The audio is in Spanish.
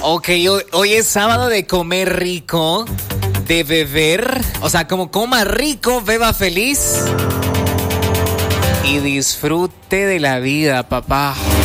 Ok, hoy es sábado de comer rico, de beber, o sea, como coma rico, beba feliz y disfrute de la vida, papá.